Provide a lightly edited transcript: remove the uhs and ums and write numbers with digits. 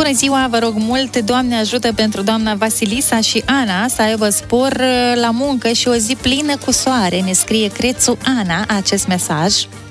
Bună ziua, vă rog mult, Doamne ajută pentru doamna Vasilisa și Ana să aibă spor la muncă și o zi plină cu soare. Ne scrie Crețu Ana acest mesaj.